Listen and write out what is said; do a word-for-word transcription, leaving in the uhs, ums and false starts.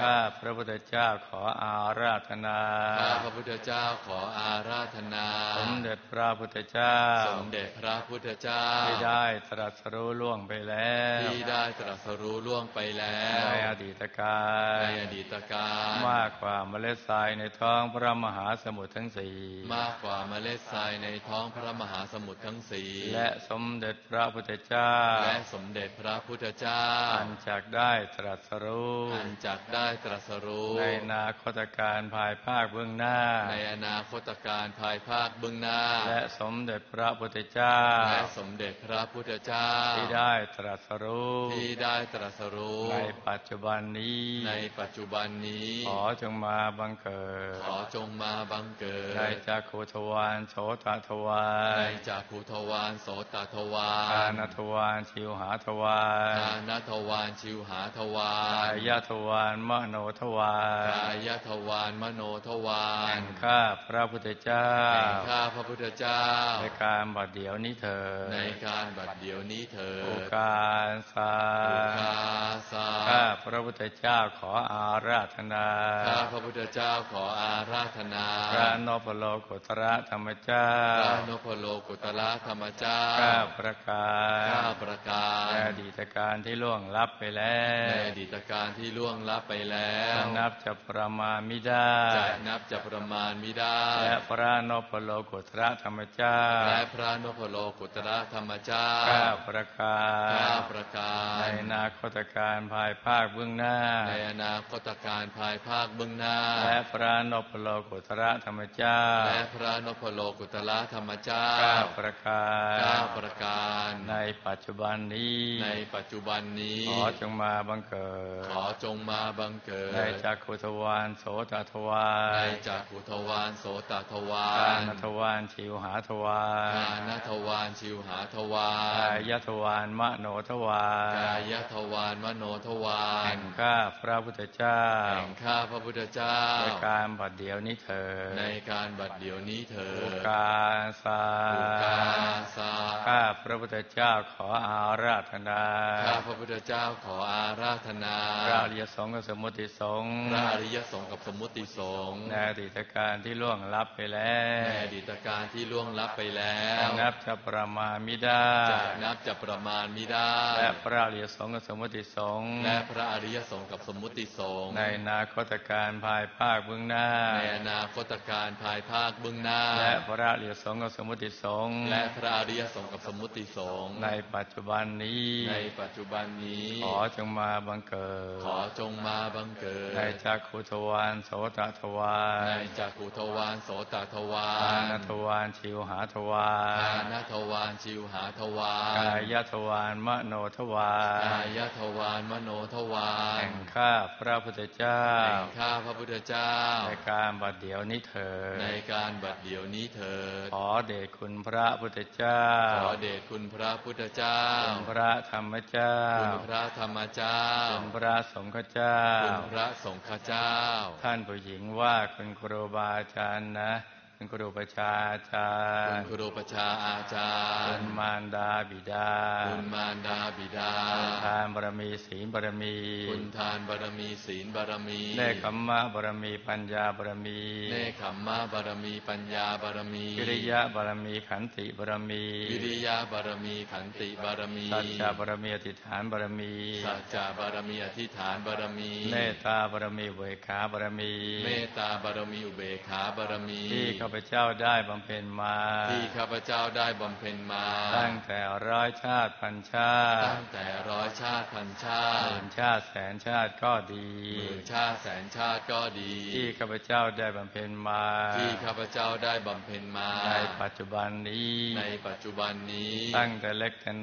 ข้าพระพุทธเจ้าขออาราธนาข้าพระพุทธเจ้าขออาราธนาสมเด็จพระพุทธเจ้าสมเด็จพระพุทธเจ้าที่ได้ตรัสรู้ล่วงไปแล้วที่ได้ตรัสรู้ล่วงไปแล้วในอดีตการในอดีตการมากกว่าเมล็ดทรายในท้องพระมหาสมุทรทั้งสี่มากกว่าเมล็ดทรายในท้องพระมหาสมุทรทั้งสี่และสมเด็จพระพุทธเจ้าและสมเด็จพระพุทธเจ้าอันจักได้ตรัสรู้อันจักได้ตรัสรู้ในอนาคตการภายภาคเบื้องหน้าในอนาคตการภายภาคเบื้องหน้าและสมเด็จพระพุทธเจ้าและสมเด็จพระพุทธเจ้าที่ได้ตรัสรู้ที่ได้ตรัสรู้ในปัจจุบันนี้ในปัจจุบันนี้ขอจงมาบังเกิดขอจงมาบังเกิดในจักขุทวารโสตทวารในจักขุทวารโสตทวารกานทวารชิวหาทวารกานทวารชิวหาทวารกายทวารมโนทวารกายทวารมโนทวารแห่งข้าพระพุทธเจ้าแห่งข้าพระพุทธเจ้าในการบัดเดี๋ยวนี้เถิดในการบัดเดี๋ยวนี้เถิดโอกาสาโอกาสาข้าพระพุทธเจ้าขออาราธนาข้าพระพุทธเจ้าขออาราธนาพระนพโลกุตระธรรมเจ้าพระนพโลกุตระธรรมเจ้าข้าประการข้าประการในอดีตการที่ล่วงลับไปแล้วในอดีตการที่ล่วงลับไปแล้วจะนับจะประมาณมิได้จะนับจะประมาณมิได้และพระนพโลกุตระธรรมเจ้าและพระนพโลกุตระธรรมเจ้าข้าประการข้าประการในอนาคตการภายภาคเบื้องหน้าในอนาคตการภายภาคเบื้องหน้าและพระนพโลกุตระธรรมเจ้าและพระนพโลกุตระธรรมเจ้าข้าประการข้าประการในปัจจุบันนี้ในปัจจุบันนี้ขอจงมาบังเกิดขอจงมาบังเกิดในจักขุทวารโสตทวารในจักขุทวารโสตทวารกานทวารชิวหาทวารกานทวารชิวหาทวารกายทวารมโนทวารกายทวารมโนทวารแห่งข้าพระพุทธเจ้าแห่งข้าพระพุทธเจ้าในการบัดเดี๋ยวนี้เถิดในการบัดเดี๋ยวนี้เถิดโอกาสาโอกาสาข้าพระพุทธเจ้าขออาราธนาข้าพระพุทธเจ้าขออาราธนาพระอริยสงฆ์กับสมุติสงฆ์พระอริยสงฆ์กับสมุติสงฆ์ในอดีตการที่ล่วงลับไปแล้วในอดีตการที่ล่วงลับไปแล้วจะนับจะประมาณมิได้จะนับจะประมาณมิได้และพระอริยสงฆ์กับสมุติสงฆ์และพระอริยสงฆ์กับสมุติสงฆ์ในอนาคตการภายภาคเบื้องหน้าในอนาคตการภายภาคเบื้องหน้าและพระอริยสงฆ์กับสมุติสงฆ์และพระอริยสงฆ์กับสมุติสงฆ์ในปัจจุบันนี้ในปัจจุบันนี้ขอจงมาบังเกิดขอจงมาบังเกิดในจักขุทวารโสตทวารในจักขุทวารโสตทวารกานทวารชิวหาทวารกานทวารชิวหาทวารกายทวารมโนทวารกายทวารมโนทวารแห่งข้าพระพุทธเจ้าแห่งข้าพระพุทธเจ้าในการบัดเดี๋ยวนี้เถิดในการบัดเดี๋ยวนี้เถิดขอเดชคุณพระพุทธเจ้าขอเดชคุณพระพุทธเจ้าคุณพระธรรมเจ้าคุณพระธรรมเจ้าคุณพระสงฆ์เจ้าคุณพระสงฆ์เจ้าท่านผู้หญิงว่าคุณครูบาอาจารย์นะคุณครูประชาอาจารย์คุณครูประชาอาจารย์คุณมารดาบิดาคุณมารดาบิดาคุณทานบารมีศีลบารมีคุณทานบารมีศีลบารมีเนคขมมะบารมีปัญญาบารมีเนคขมมะบารมีปัญญาบารมีวิริยะบารมีขันติบารมีวิริยะบารมีขันติบารมีสัจจะบารมีอธิษฐานบารมีสัจจะบารมีอธิษฐานบารมีเมตตาบารมีอุเบกขาบารมีเมตตาบารมีอุเบกขาบารมีที่ข้าพเจ้าได้บำเพ็ญมาที่ข้าพเจ้าได้บำเพ็ญมาตั้งแต่ร้อยชาติพันชาติตั้งแต่ร้อยชาติพันชาติหมื่นชาติแสนชาติก็ดีหมื่นชาติแสนชาติก็ดีที่ข้าพเจ้าได้บำเพ็ญมาที่ข้าพเจ้าได้บำเพ็ญมาในปัจจุบันนี้ในปัจจุบันนี้ตั้งแต่เล็กแต่